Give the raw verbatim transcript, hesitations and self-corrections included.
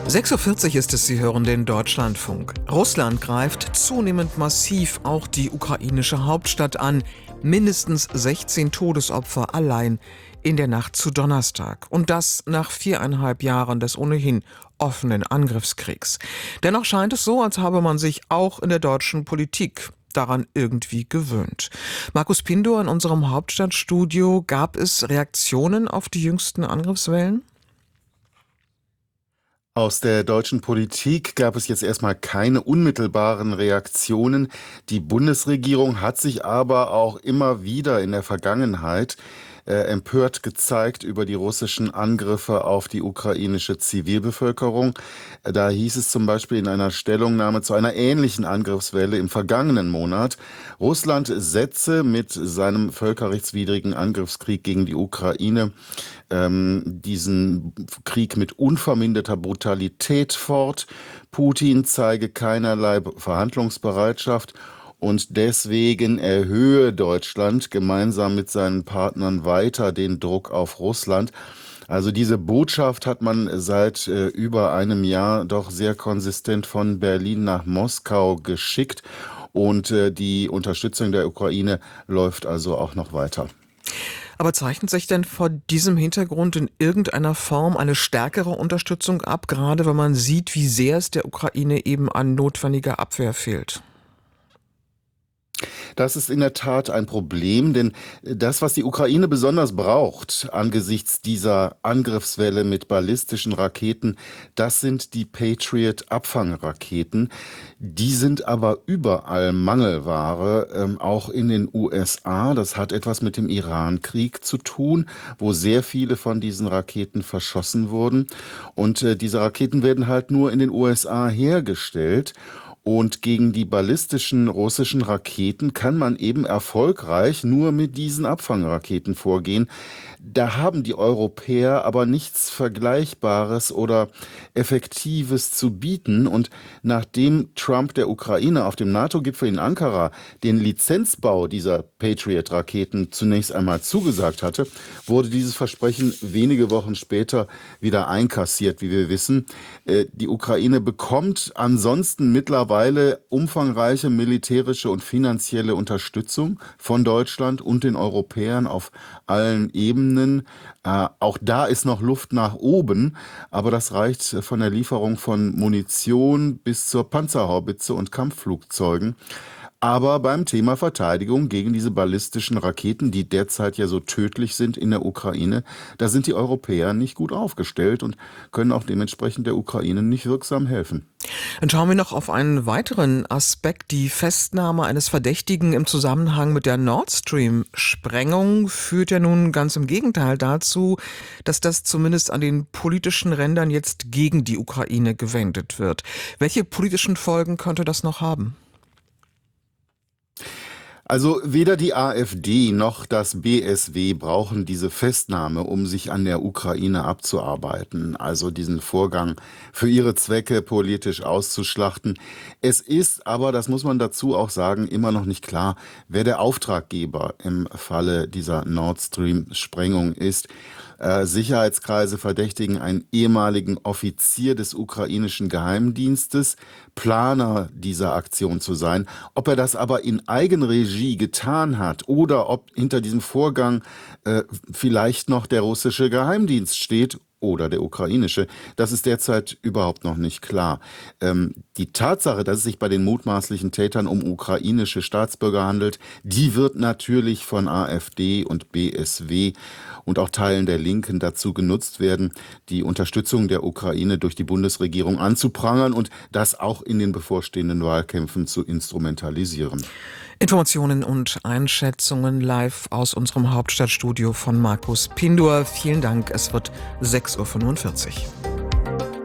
sechs Uhr vierzig ist es, Sie hören den Deutschlandfunk. Russland greift zunehmend massiv auch die ukrainische Hauptstadt an. Mindestens sechzehn Todesopfer allein in der Nacht zu Donnerstag. Und das nach viereinhalb Jahren des ohnehin offenen Angriffskriegs. Dennoch scheint es so, als habe man sich auch in der deutschen Politik daran irgendwie gewöhnt. Markus Pindor in unserem Hauptstadtstudio. Gab es Reaktionen auf die jüngsten Angriffswellen? Aus der deutschen Politik gab es jetzt erstmal keine unmittelbaren Reaktionen. Die Bundesregierung hat sich aber auch immer wieder in der Vergangenheit äh, empört gezeigt über die russischen Angriffe auf die ukrainische Zivilbevölkerung. Da hieß es zum Beispiel in einer Stellungnahme zu einer ähnlichen Angriffswelle im vergangenen Monat, Russland setze mit seinem völkerrechtswidrigen Angriffskrieg gegen die Ukraine ähm, diesen Krieg mit unverminderter Brutalität fort. Putin zeige keinerlei Verhandlungsbereitschaft. Und deswegen erhöhe Deutschland gemeinsam mit seinen Partnern weiter den Druck auf Russland. Also diese Botschaft hat man seit äh, über einem Jahr doch sehr konsistent von Berlin nach Moskau geschickt. Und äh, die Unterstützung der Ukraine läuft also auch noch weiter. Aber zeichnet sich denn vor diesem Hintergrund in irgendeiner Form eine stärkere Unterstützung ab, gerade wenn man sieht, wie sehr es der Ukraine eben an notwendiger Abwehr fehlt? Das ist in der Tat ein Problem, denn das, was die Ukraine besonders braucht angesichts dieser Angriffswelle mit ballistischen Raketen, das sind die Patriot-Abfangraketen. Die sind aber überall Mangelware, ähm, auch in den U S A. Das hat etwas mit dem Iran-Krieg zu tun, wo sehr viele von diesen Raketen verschossen wurden. Und äh, diese Raketen werden halt nur in den U S A hergestellt. Und gegen die ballistischen russischen Raketen kann man eben erfolgreich nur mit diesen Abfangraketen vorgehen. Da haben die Europäer aber nichts Vergleichbares oder Effektives zu bieten. Und nachdem Trump der Ukraine auf dem NATO-Gipfel in Ankara den Lizenzbau dieser Patriot-Raketen zunächst einmal zugesagt hatte, wurde dieses Versprechen wenige Wochen später wieder einkassiert, wie wir wissen. Die Ukraine bekommt ansonsten mittlerweile umfangreiche militärische und finanzielle Unterstützung von Deutschland und den Europäern auf allen Ebenen. Äh, auch da ist noch Luft nach oben, aber das reicht von der Lieferung von Munition bis zur Panzerhaubitze und Kampfflugzeugen. Aber beim Thema Verteidigung gegen diese ballistischen Raketen, die derzeit ja so tödlich sind in der Ukraine, da sind die Europäer nicht gut aufgestellt und können auch dementsprechend der Ukraine nicht wirksam helfen. Dann schauen wir noch auf einen weiteren Aspekt, die Festnahme eines Verdächtigen im Zusammenhang mit der Nord Stream-Sprengung führt ja nun ganz im Gegenteil dazu, dass das zumindest an den politischen Rändern jetzt gegen die Ukraine gewendet wird. Welche politischen Folgen könnte das noch haben? Also weder die AfD noch das B S W brauchen diese Festnahme, um sich an der Ukraine abzuarbeiten, also diesen Vorgang für ihre Zwecke politisch auszuschlachten. Es ist aber, das muss man dazu auch sagen, immer noch nicht klar, wer der Auftraggeber im Falle dieser Nord Stream-Sprengung ist. Äh, Sicherheitskreise verdächtigen einen ehemaligen Offizier des ukrainischen Geheimdienstes, Planer dieser Aktion zu sein. Ob er das aber in Eigenregie getan hat oder ob hinter diesem Vorgang äh, vielleicht noch der russische Geheimdienst steht oder der ukrainische, das ist derzeit überhaupt noch nicht klar. Ähm, die Tatsache, dass es sich bei den mutmaßlichen Tätern um ukrainische Staatsbürger handelt, die wird natürlich von AfD und B S W und auch Teilen der Linken dazu genutzt werden, die Unterstützung der Ukraine durch die Bundesregierung anzuprangern und das auch in den bevorstehenden Wahlkämpfen zu instrumentalisieren. Informationen und Einschätzungen live aus unserem Hauptstadtstudio von Markus Pindor. Vielen Dank, es wird sechs Uhr fünfundvierzig.